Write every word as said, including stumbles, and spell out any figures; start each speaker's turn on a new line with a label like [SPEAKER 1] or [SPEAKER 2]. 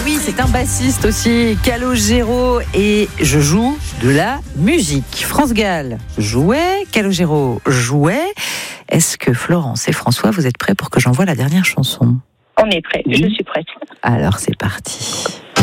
[SPEAKER 1] oui, c'est un bassiste aussi, Calogero, et je joue de la musique. France Gall jouait, Calogero jouait. Est-ce que Florence et François, vous êtes prêts pour que j'envoie la dernière chanson ?
[SPEAKER 2] On est prêts, je suis prête.
[SPEAKER 1] Alors c'est parti.